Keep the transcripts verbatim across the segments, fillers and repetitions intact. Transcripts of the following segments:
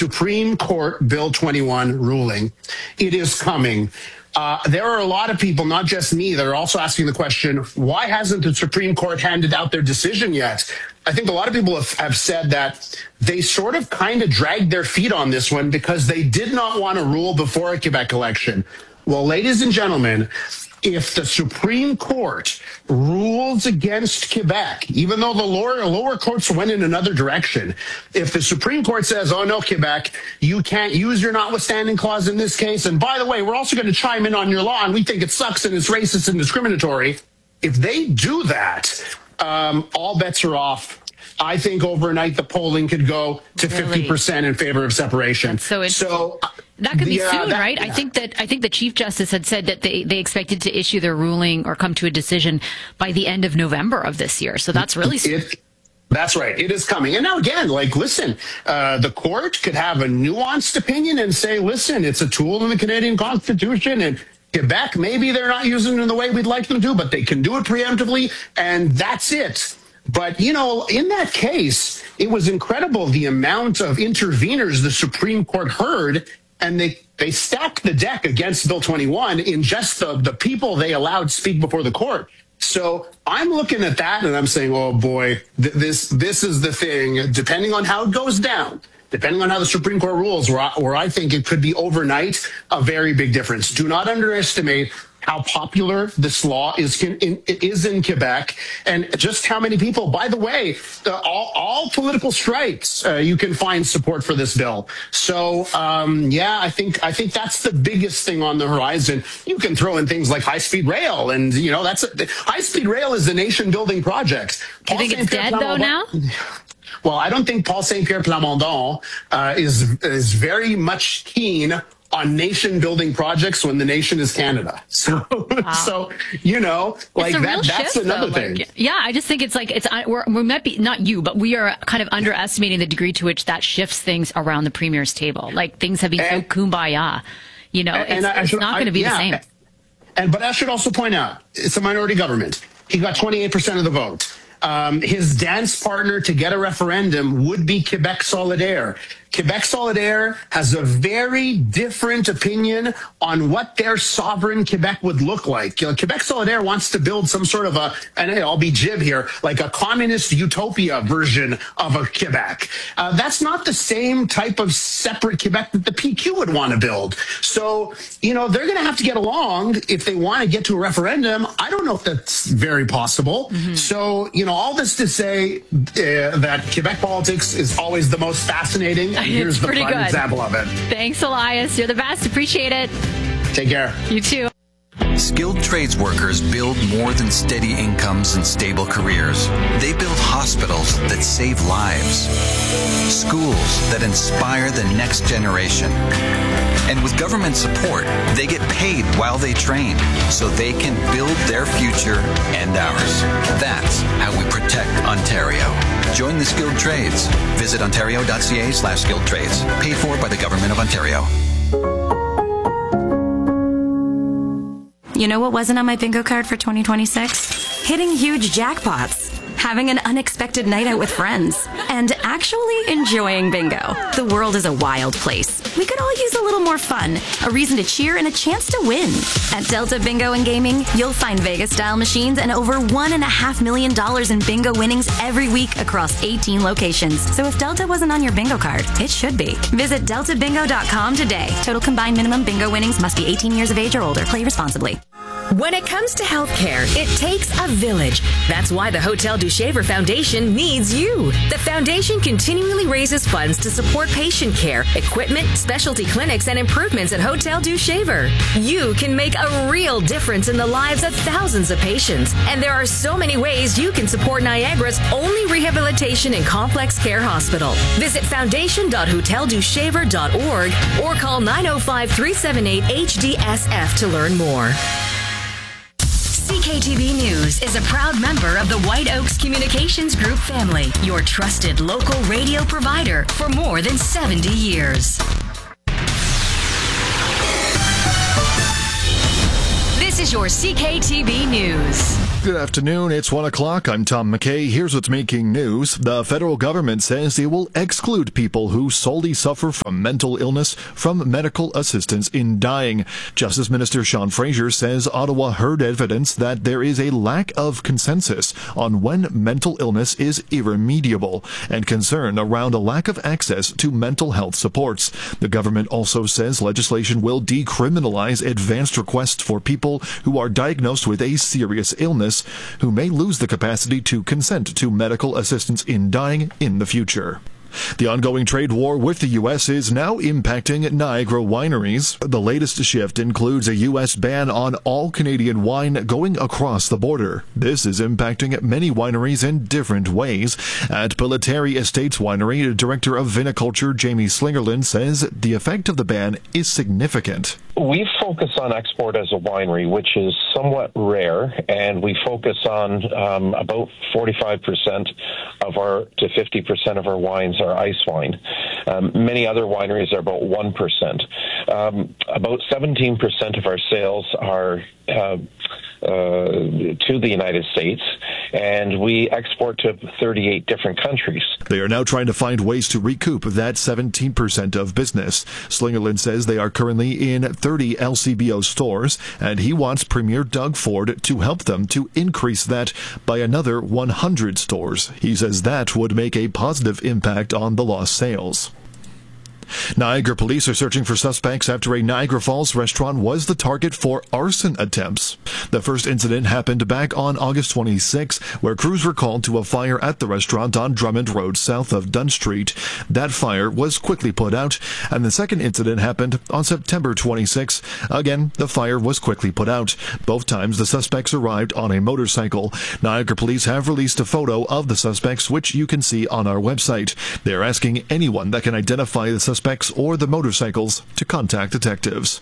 Supreme Court Bill twenty-one ruling. It is coming. Uh, there are a lot of people, not just me, that are also asking the question, why hasn't the Supreme Court handed out their decision yet? I think a lot of people have, have said that they sort of kind of dragged their feet on this one because they did not want to rule before a Quebec election. Well, ladies and gentlemen, if the Supreme Court rules against Quebec, even though the lower, lower courts went in another direction, if the Supreme Court says, oh, no, Quebec, you can't use your notwithstanding clause in this case, and by the way, we're also going to chime in on your law, and we think it sucks and it's racist and discriminatory, if they do that, um, all bets are off. I think overnight the polling could go to really? fifty percent in favor of separation. That's so interesting. So, that could be yeah, soon, that, right? Yeah. I think that I think the Chief Justice had said that they, they expected to issue their ruling or come to a decision by the end of November of this year. So that's really soon. It, that's right. It is coming. And now again, like, listen, uh, the court could have a nuanced opinion and say, listen, it's a tool in the Canadian Constitution, and Quebec, maybe they're not using it in the way we'd like them to, but they can do it preemptively, and that's it. But, you know, in that case, it was incredible the amount of interveners the Supreme Court heard, and they, they stacked the deck against Bill twenty-one in just the, the people they allowed speak before the court. So I'm looking at that and I'm saying, oh, boy, th- this this is the thing, depending on how it goes down, depending on how the Supreme Court rules, where I, where I think it could be overnight a very big difference. Do not underestimate how popular this law is in, in, is in Quebec, and just how many people, by the way, uh, all, all political stripes, uh, you can find support for this bill. So, um, yeah, I think I think that's the biggest thing on the horizon. You can throw in things like high-speed rail, and, you know, that's a, high-speed rail is a nation-building project. Do you think it's dead, though, now? Well, I don't think Paul Saint-Pierre Plamondon uh, is is very much keen on nation-building projects when the nation is Canada. So, wow. so you know, like that, that's shift, another though. thing. Like, yeah, I just think it's like, it's we're, we might be, not you, but we are kind of underestimating the degree to which that shifts things around the Premier's table. Like, things have been and, so kumbaya. You know, and, it's, and it's should, not going to be yeah, the same. And But I should also point out, it's a minority government. He got twenty-eight percent of the vote. Um, his dance partner to get a referendum would be Quebec Solidaire. Quebec Solidaire has a very different opinion on what their sovereign Quebec would look like. You know, Quebec Solidaire wants to build some sort of a, and I'll be jib here, like a communist utopia version of a Quebec. Uh, that's not the same type of separate Quebec that the P Q would want to build. So, you know, they're going to have to get along if they want to get to a referendum. I don't know if that's very possible. Mm-hmm. So, you know, all this to say uh, that Quebec politics is always the most fascinating. Here's the prime good. example of it. Thanks, Elias. You're the best. Appreciate it. Take care. You too. Skilled trades workers build more than steady incomes and stable careers. They build hospitals that save lives, schools that inspire the next generation. And with government support, they get paid while they train so they can build their future and ours. That's how we protect Ontario. Join the skilled trades. Visit ontario.ca slash skilled trades. Paid for by the Government of Ontario. You know what wasn't on my bingo card for twenty twenty-six? Hitting huge jackpots, having an unexpected night out with friends, and actually enjoying bingo. The world is a wild place. We could all use a little more fun, a reason to cheer, and a chance to win. At Delta Bingo and Gaming, you'll find Vegas-style machines and over one and a half million dollars in bingo winnings every week across eighteen locations. So if Delta wasn't on your bingo card, it should be. Visit delta bingo dot com today. Total combined minimum bingo winnings must be eighteen years of age or older. Play responsibly. When it comes to healthcare, it takes a village. That's why the Hotel du Shaver Foundation needs you. The foundation continually raises funds to support patient care, equipment, specialty clinics, and improvements at Hotel du Shaver. You can make a real difference in the lives of thousands of patients. And there are so many ways you can support Niagara's only rehabilitation and complex care hospital. Visit foundation dot hotel du shaver dot org or call nine oh five, three seven eight, H D S F to learn more. C K T V News is a proud member of the White Oaks Communications Group family, your trusted local radio provider for more than seventy years. This is your C K T V News. Good afternoon. It's one o'clock. I'm Tom McKay. Here's what's making news. The federal government says they will exclude people who solely suffer from mental illness from medical assistance in dying. Justice Minister Sean Fraser says Ottawa heard evidence that there is a lack of consensus on when mental illness is irremediable and concern around a lack of access to mental health supports. The government also says legislation will decriminalize advanced requests for people who are diagnosed with a serious illness who may lose the capacity to consent to medical assistance in dying in the future. The ongoing trade war with the U S is now impacting Niagara wineries. The latest shift includes a U S ban on all Canadian wine going across the border. This is impacting many wineries in different ways. At Pilitary Estates Winery, Director of Viniculture Jamie Slingerland says the effect of the ban is significant. We focus on export as a winery, which is somewhat rare, and we focus on um, about forty-five percent of our to fifty percent of our wines are ice wine. Um, many other wineries are about one percent. Um, about seventeen percent of our sales are uh, uh, to the United States, and we export to thirty-eight different countries. They are now trying to find ways to recoup that seventeen percent of business. Slingerland says they are currently in thirty L C B O stores, and he wants Premier Doug Ford to help them to increase that by another one hundred stores. He says that would make a positive impact on the lost sales. Niagara police are searching for suspects after a Niagara Falls restaurant was the target for arson attempts. The first incident happened back on August twenty-sixth, where crews were called to a fire at the restaurant on Drummond Road south of Dunn Street. That fire was quickly put out, and the second incident happened on September twenty-sixth. Again, the fire was quickly put out. Both times the suspects arrived on a motorcycle. Niagara police have released a photo of the suspects, which you can see on our website. They are asking anyone that can identify the suspects or the motorcycles to contact detectives.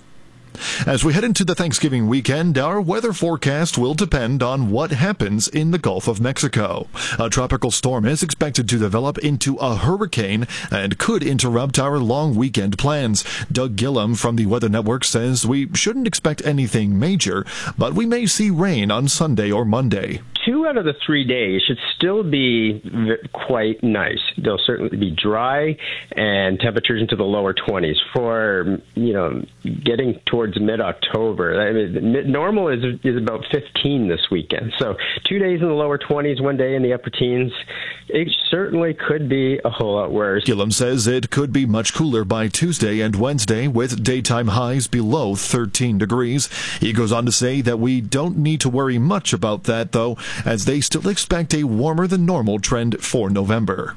As we head into the Thanksgiving weekend, our weather forecast will depend on what happens in the Gulf of Mexico. A tropical storm is expected to develop into a hurricane and could interrupt our long weekend plans. Doug Gillum from the Weather Network says we shouldn't expect anything major, but we may see rain on Sunday or Monday. Two out of the three days should still be quite nice. They'll certainly be dry and temperatures into the lower twenties. For, you know, getting towards mid-October, I mean, normal is is about fifteen this weekend. So two days in the lower twenties, one day in the upper teens. It certainly could be a whole lot worse. Gillum says it could be much cooler by Tuesday and Wednesday, with daytime highs below thirteen degrees. He goes on to say that we don't need to worry much about that, though, as they still expect a warmer than normal trend for November.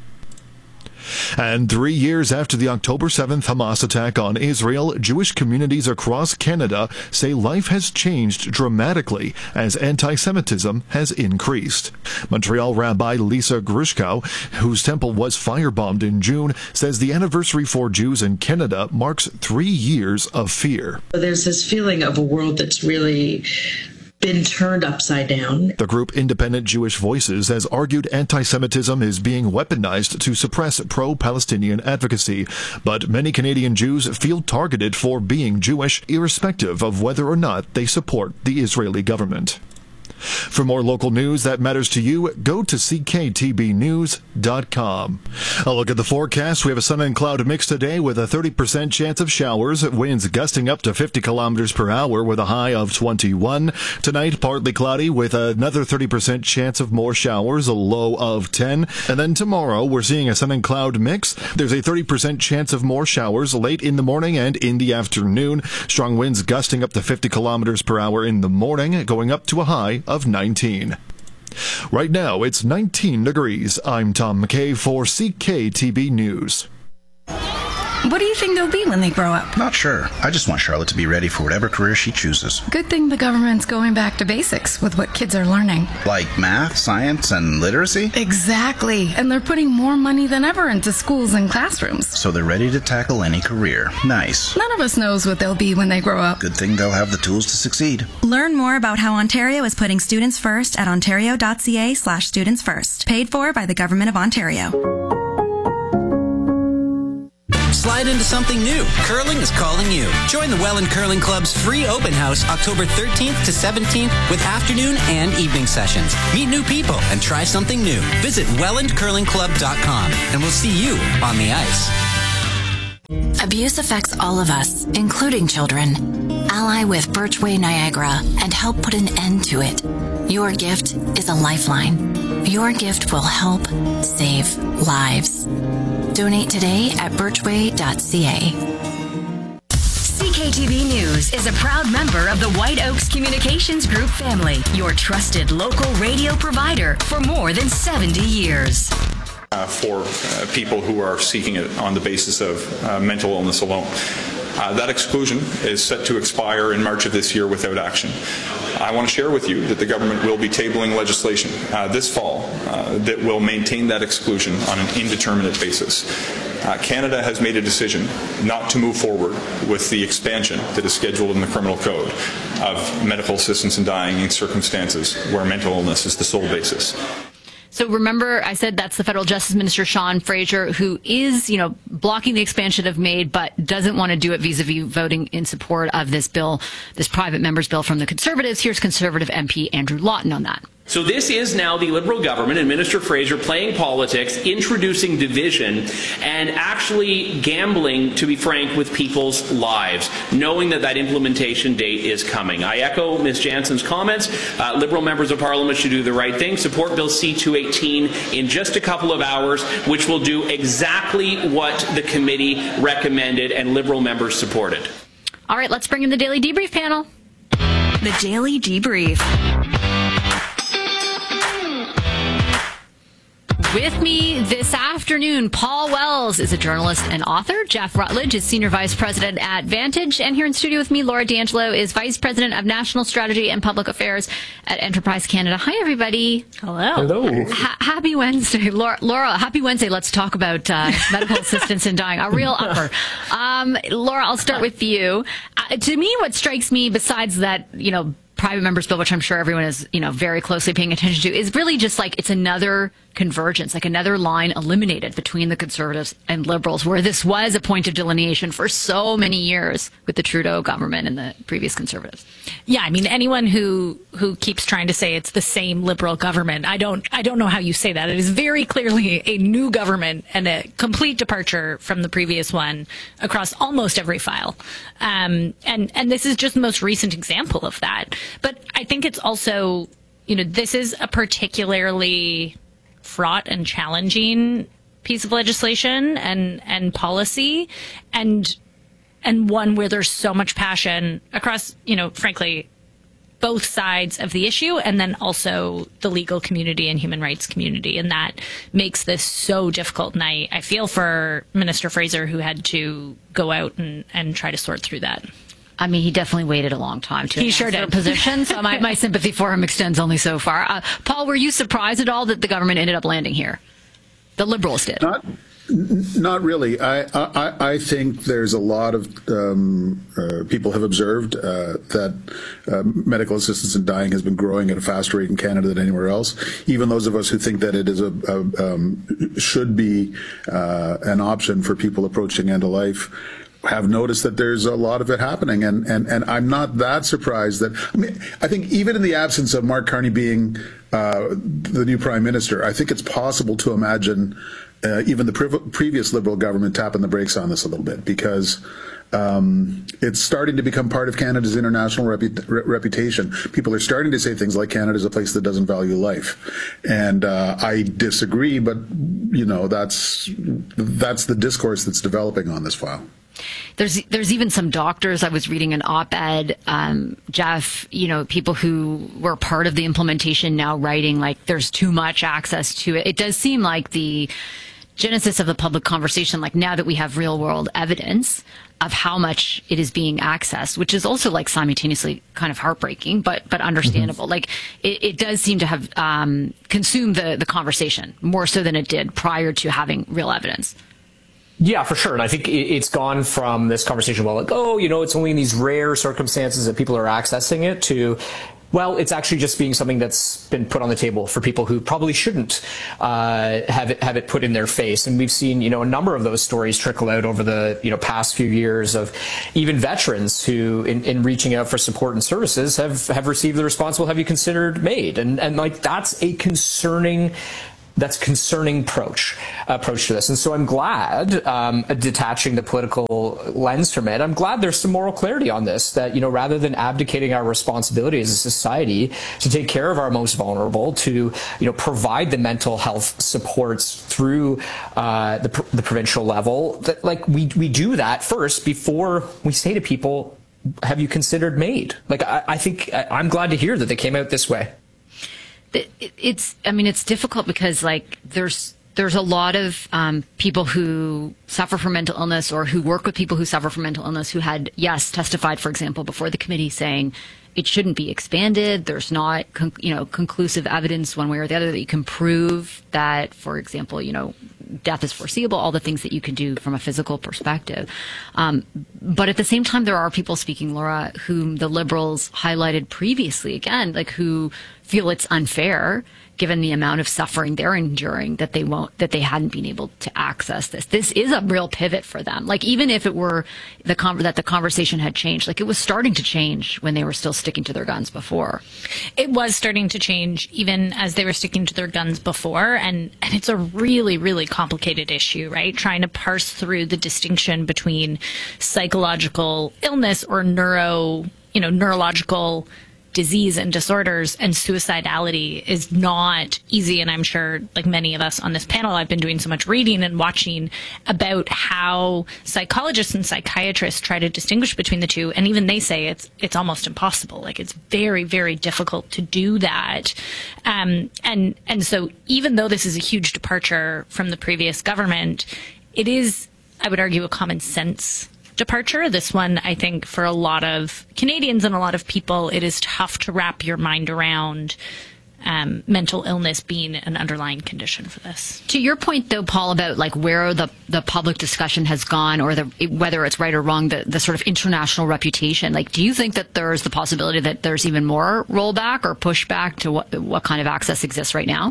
And three years after the October seventh Hamas attack on Israel, Jewish communities across Canada say life has changed dramatically as anti-Semitism has increased. Montreal Rabbi Lisa Grushkow, whose temple was firebombed in June, says the anniversary for Jews in Canada marks three years of fear. There's this feeling of a world that's really been turned upside down. The group Independent Jewish Voices has argued anti-Semitism is being weaponized to suppress pro-Palestinian advocacy, but many Canadian Jews feel targeted for being Jewish, irrespective of whether or not they support the Israeli government. For more local news that matters to you, go to c k t b news dot com. A look at the forecast. We have a sun and cloud mix today with a thirty percent chance of showers, winds gusting up to fifty kilometers per hour with a high of twenty-one. Tonight, partly cloudy with another thirty percent chance of more showers, a low of ten. And then tomorrow, we're seeing a sun and cloud mix. There's a thirty percent chance of more showers late in the morning and in the afternoon. Strong winds gusting up to fifty kilometers per hour in the morning, going up to a high of nineteen. Right now, it's nineteen degrees. I'm Tom McKay for C K T B News. What do you think they'll be when they grow up? Not sure. I just want Charlotte to be ready for whatever career she chooses. Good thing the government's going back to basics with what kids are learning. Like math, science, and literacy? Exactly. And they're putting more money than ever into schools and classrooms. So they're ready to tackle any career. Nice. None of us knows what they'll be when they grow up. Good thing they'll have the tools to succeed. Learn more about how Ontario is putting students first at ontario.ca slash students first. Paid for by the Government of Ontario. slide into something new. Curling is calling you. Join the Welland Curling Club's free open house October thirteenth to seventeenth with afternoon and evening sessions. Meet new people and try something new. Visit welland curling club dot com and we'll see you on the ice. Abuse affects all of us, including children. Ally with Birchway Niagara and help put an end to it. Your gift is a lifeline. Your gift will help save lives. Donate today at birchway dot c a. C K T V News is a proud member of the White Oaks Communications Group family, your trusted local radio provider for more than seventy years. Uh, for uh, people who are seeking it on the basis of uh, mental illness alone. Uh, that exclusion is set to expire in March of this year without action. I want to share with you that the government will be tabling legislation uh, this fall uh, that will maintain that exclusion on an indeterminate basis. Uh, Canada has made a decision not to move forward with the expansion that is scheduled in the Criminal Code of medical assistance in dying in circumstances where mental illness is the sole basis. So remember, I said that's the federal justice minister, Sean Fraser, who is, you know, blocking the expansion of MAID, but doesn't want to do it vis-a-vis voting in support of this bill, this private member's bill from the Conservatives. Here's Conservative M P Andrew Lawton on that. So this is now the Liberal government and Minister Fraser playing politics, introducing division, and actually gambling, to be frank, with people's lives, knowing that that implementation date is coming. I echo Miz Jansen's comments. Uh, Liberal members of Parliament should do the right thing. Support Bill C two eighteen in just a couple of hours, which will do exactly what the committee recommended and Liberal members supported. All right, let's bring in the Daily Debrief panel. The Daily Debrief. With me this afternoon, Paul Wells is a journalist and author. Jeff Rutledge is Senior Vice President at Vantage. And here in studio with me, Laura D'Angelo is Vice President of National Strategy and Public Affairs at Enterprise Canada. Hi, everybody. Hello. Hello. Ha- happy Wednesday. Laura, Laura, happy Wednesday. Let's talk about uh, medical assistance in dying. A real upper. Um, Laura, I'll start with you. Uh, to me, what strikes me, besides that, you know, private members bill, which I'm sure everyone is, you know, very closely paying attention to, is really just like it's another convergence, like another line eliminated between the Conservatives and Liberals, where this was a point of delineation for so many years with the Trudeau government and the previous Conservatives. Yeah, I mean, anyone who who keeps trying to say it's the same Liberal government, I don't I don't know how you say that. It is very clearly a new government and a complete departure from the previous one across almost every file. Um, and and this is just the most recent example of that. But I think it's also, you know, this is a particularly fraught and challenging piece of legislation and, and policy, and and one where there's so much passion across, you know, frankly, both sides of the issue, and then also the legal community and human rights community. And that makes this so difficult. And I, I feel for Minister Fraser, who had to go out and, and try to sort through that. I mean, he definitely waited a long time to he sure did. position, so my, my sympathy for him extends only so far. Uh, Paul, were you surprised at all that the government ended up landing here? The Liberals did. Not, not really. I, I, I think there's a lot of um, uh, people have observed uh, that uh, medical assistance in dying has been growing at a faster rate in Canada than anywhere else. Even those of us who think that it is a, a um, should be uh, an option for people approaching end of life have noticed that there's a lot of it happening, and, and, and I'm not that surprised that, I mean, I think even in the absence of Mark Carney being uh, the new Prime Minister, I think it's possible to imagine uh, even the pre- previous Liberal government tapping the brakes on this a little bit, because um, it's starting to become part of Canada's international repu- re- reputation. People are starting to say things like Canada's a place that doesn't value life. And uh, I disagree, but, you know, that's that's the discourse that's developing on this file. There's there's even some doctors. I was reading an op-ed, um, Jeff, you know, people who were part of the implementation now writing like there's too much access to it. It does seem like the genesis of the public conversation, like now that we have real world evidence of how much it is being accessed, which is also like simultaneously kind of heartbreaking, but but understandable. Mm-hmm. Like it, it does seem to have um, consumed the, the conversation more so than it did prior to having real evidence. Yeah, for sure. And I think it's gone from this conversation, well, like, oh, you know, it's only in these rare circumstances that people are accessing it, to Well, it's actually just being something that's been put on the table for people who probably shouldn't uh, have it have it put in their face. And we've seen, you know, a number of those stories trickle out over the, you know, past few years of even veterans who, in, in reaching out for support and services, have have received the response, well, have you considered MAID? And and like that's a concerning. That's concerning approach approach to this. And so I'm glad, um, detaching the political lens from it, I'm glad there's some moral clarity on this, that, you know, rather than abdicating our responsibility as a society to take care of our most vulnerable, to, you know, provide the mental health supports through uh, the, the provincial level, that like we, we do that first before we say to people, have you considered MAID? Like, I, I think I'm glad to hear that they came out this way. It's, I mean, it's difficult because like there's, there's a lot of um, people who suffer from mental illness or who work with people who suffer from mental illness who had, yes, testified, for example, before the committee saying it shouldn't be expanded. There's not, con- you know, conclusive evidence one way or the other that you can prove that, for example, you know, death is foreseeable, all the things that you can do from a physical perspective. Um, but at the same time, there are people speaking, Laura, whom the Liberals highlighted previously, again, like who feel it's unfair given the amount of suffering they're enduring that they won't, that they hadn't been able to access this. This is a real pivot for them. Like even if it were the con- that the conversation had changed, like it was starting to change when they were still sticking to their guns before. It was starting to change even as they were sticking to their guns before. And, and it's a really, really complicated issue, right? Trying to parse through the distinction between psychological illness or neuro, you know, neurological disease and disorders and suicidality is not easy. And I'm sure, like many of us on this panel, I've been doing so much reading and watching about how psychologists and psychiatrists try to distinguish between the two. And even they say it's it's almost impossible. Like it's very, very difficult to do that. Um, and and so even though this is a huge departure from the previous government, it is, I would argue, a common sense departure. This one, I think, for a lot of Canadians and a lot of people, it is tough to wrap your mind around um, mental illness being an underlying condition for this. To your point, though, Paul, about like where the, the public discussion has gone, or the whether it's right or wrong, the, the sort of international reputation. Like, do you think that there's the possibility that there's even more rollback or pushback to what what kind of access exists right now?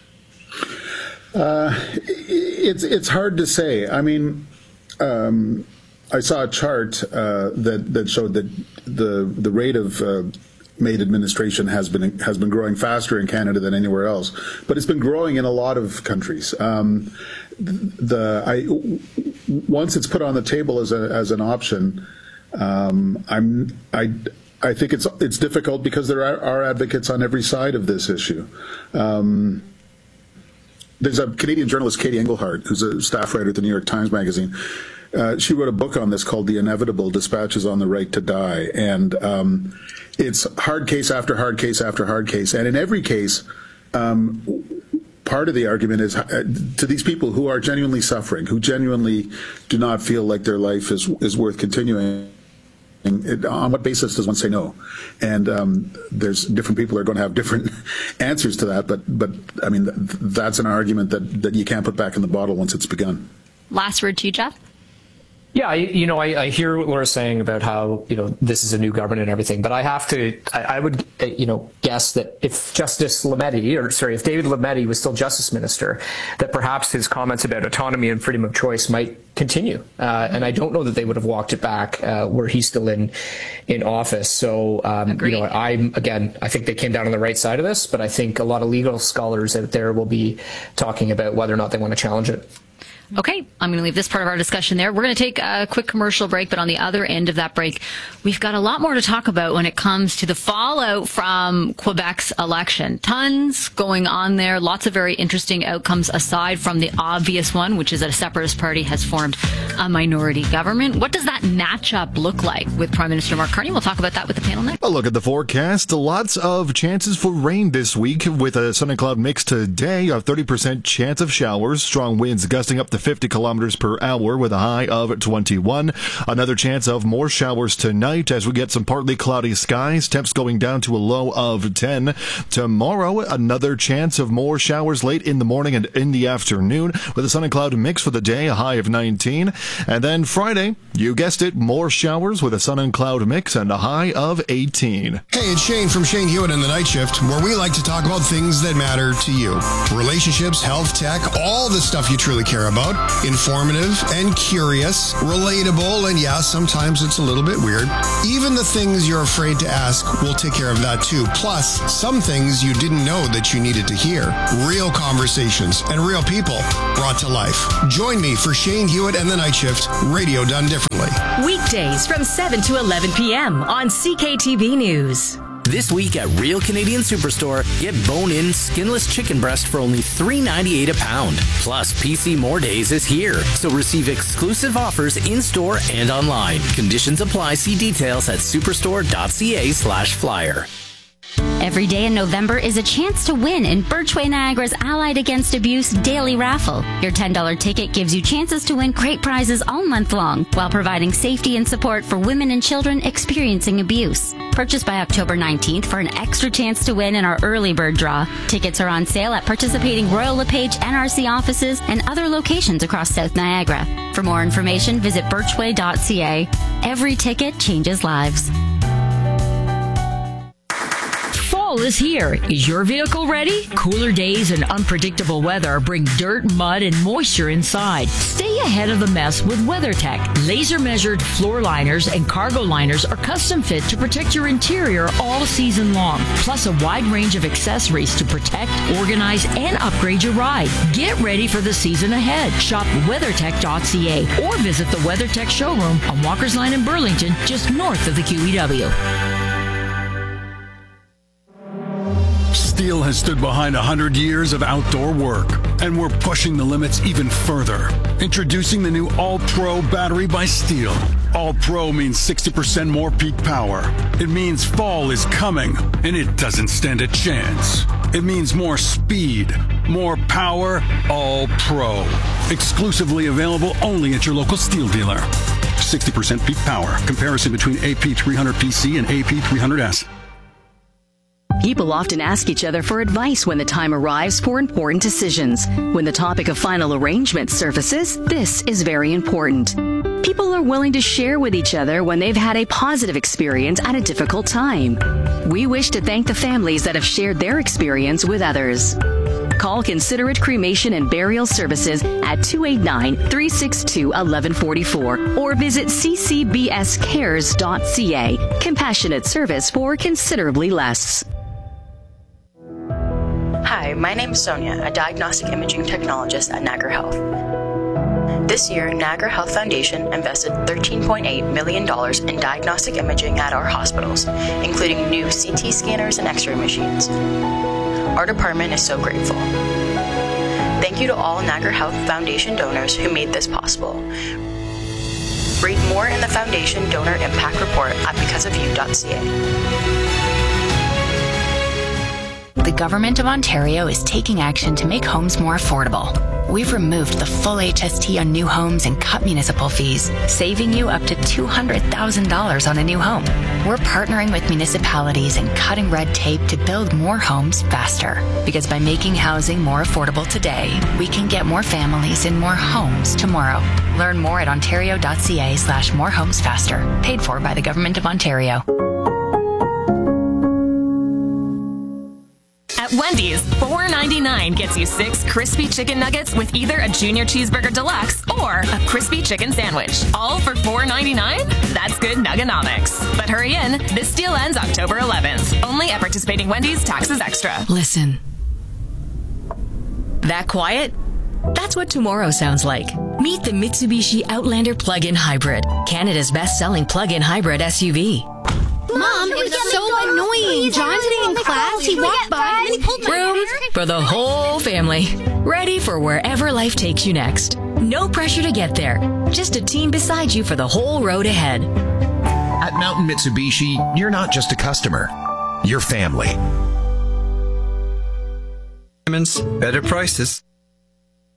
Uh, it's it's hard to say. I mean. Um, I saw a chart uh, that that showed that the the rate of uh, MAID administration has been has been growing faster in Canada than anywhere else, but it's been growing in a lot of countries. Um, the I once it's put on the table as a as an option, um, I'm I. I think it's it's difficult because there are, are advocates on every side of this issue. Um, there's a Canadian journalist, Katie Engelhardt, who's a staff writer at the New York Times Magazine. Uh, she wrote a book on this called The Inevitable Dispatches on the Right to Die. And um, it's hard case after hard case after hard case. And in every case, um, part of the argument is uh, to these people who are genuinely suffering, who genuinely do not feel like their life is, is worth continuing. It, on what basis does one say no? And um, there's different people are going to have different answers to that. But, but I mean, th- that's an argument that, that you can't put back in the bottle once it's begun. Last word to you, Jeff? Yeah, I, you know, I, I hear what Laura's saying about how, you know, this is a new government and everything, but I have to, I, I would, you know, guess that if Justice Lametti, or sorry, if David Lametti was still Justice Minister, that perhaps his comments about autonomy and freedom of choice might continue. Uh, and I don't know that they would have walked it back uh, were he still in in office. So, um, you know, I'm, again, I think they came down on the right side of this, but I think a lot of legal scholars out there will be talking about whether or not they want to challenge it. Okay, I'm going to leave this part of our discussion there. We're going to take a quick commercial break, but on the other end of that break, we've got a lot more to talk about when it comes to the fallout from Quebec's election. Tons going on there, lots of very interesting outcomes aside from the obvious one, which is that a separatist party has formed a minority government. What does that matchup look like with Prime Minister Mark Carney? We'll talk about that with the panel next. A look at the forecast. Lots of chances for rain this week with a sun and cloud mix today. A thirty percent chance of showers. Strong winds gusting up to to fifty kilometers per hour with a high of twenty-one. Another chance of more showers tonight as we get some partly cloudy skies. Temps going down to a low of ten. Tomorrow, another chance of more showers late in the morning and in the afternoon with a sun and cloud mix for the day, a high of nineteen. And then Friday, you guessed it, more showers with a sun and cloud mix and a high of eighteen. Hey, it's Shane from Shane Hewitt in the Night Shift, where we like to talk about things that matter to you. Relationships, health, tech, all the stuff you truly care about. Informative and curious, relatable, and yeah, sometimes it's a little bit weird. Even the things you're afraid to ask, we'll take care of that too. Plus, some things you didn't know that you needed to hear. Real conversations and real people brought to life. Join me for Shane Hewitt and the Night Shift, radio done differently. Weekdays from seven to eleven p.m. on C K T V News. This week at Real Canadian Superstore, get bone-in skinless chicken breast for only three ninety-eight a pound. Plus, P C More Days is here, so receive exclusive offers in-store and online. Conditions apply. See details at superstore.ca slash flyer. Every day in November is a chance to win in Birchway Niagara's Allied Against Abuse Daily Raffle. Your ten dollars ticket gives you chances to win great prizes all month long while providing safety and support for women and children experiencing abuse. Purchase by October nineteenth for an extra chance to win in our early bird draw. Tickets are on sale at participating Royal LePage N R C offices and other locations across South Niagara. For more information, visit birchway dot c a. Every ticket changes lives. Fall is here. Is your vehicle ready? Cooler days and unpredictable weather bring dirt, mud, and moisture inside. Stay ahead of the mess with WeatherTech. Laser-measured floor liners and cargo liners are custom fit to protect your interior all season long. Plus a wide range of accessories to protect, organize, and upgrade your ride. Get ready for the season ahead. Shop weathertech dot c a or visit the WeatherTech showroom on Walker's Line in Burlington, just north of the Q E W. Steel has stood behind one hundred years of outdoor work, and we're pushing the limits even further. Introducing the new All-Pro battery by Steel. All-Pro means sixty percent more peak power. It means fall is coming, and it doesn't stand a chance. It means more speed, more power, All-Pro. Exclusively available only at your local Steel dealer. sixty percent peak power. Comparison between A P three hundred P C and A P three hundred S. People often ask each other for advice when the time arrives for important decisions. When the topic of final arrangement surfaces, this is very important. People are willing to share with each other when they've had a positive experience at a difficult time. We wish to thank the families that have shared their experience with others. Call Considerate Cremation and Burial Services at two eight nine, three six two, one one four four or visit c c b s cares dot c a. Compassionate service for considerably less. Hi, my name is Sonia, a diagnostic imaging technologist at Niagara Health. This year, Niagara Health Foundation invested thirteen point eight million dollars in diagnostic imaging at our hospitals, including new C T scanners and X-ray machines. Our department is so grateful. Thank you to all Niagara Health Foundation donors who made this possible. Read more in the Foundation Donor Impact Report at because of you dot c a. The Government of Ontario is taking action to make homes more affordable. We've removed the full H S T on new homes and cut municipal fees, saving you up to two hundred thousand dollars on a new home. We're partnering with municipalities and cutting red tape to build more homes faster. Because by making housing more affordable today, we can get more families in more homes tomorrow. Learn more at ontario dot c a slash more homes faster. Paid for by the Government of Ontario. At Wendy's, four ninety-nine gets you six crispy chicken nuggets with either a junior cheeseburger deluxe or a crispy chicken sandwich. All for four ninety-nine? That's good nuggenomics. But hurry in, this deal ends October eleventh. Only at participating Wendy's, taxes extra. Listen. That quiet? That's what tomorrow sounds like. Meet the Mitsubishi Outlander Plug-in Hybrid, Canada's best-selling plug-in hybrid S U V. Mom, it was so annoying. John today in class, he walked by and he pulled my hair. Room for the whole family. Ready for wherever life takes you next. No pressure to get there. Just a team beside you for the whole road ahead. At Mountain Mitsubishi, you're not just a customer. You're family. Better prices.